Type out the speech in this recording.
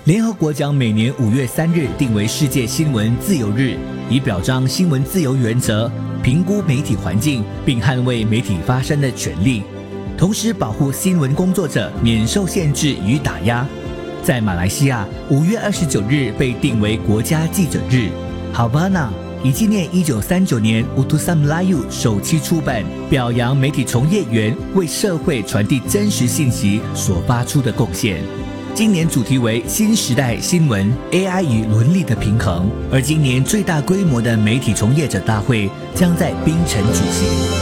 联合国将每年5月3日定为世界新闻自由日，以表彰新闻自由原则，评估媒体环境，并捍卫媒体发声的权利，同时保护新闻工作者免受限制与打压。在马来西亚，5月29日被定为国家记者日。哈瓦那以纪念1939年 Utusan Melayu 首期出版，表扬媒体从业员为社会传递真实信息所发出的贡献。今年主题为新时代新闻 AI 与伦理的平衡，而今年最大规模的媒体从业者大会将在槟城举行。